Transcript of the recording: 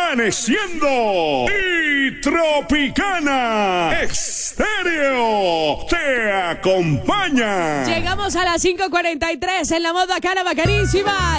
amaneciendo y Tropicana Estéreo te acompaña. Llegamos a las 5:43 en la moda cara bacanísima.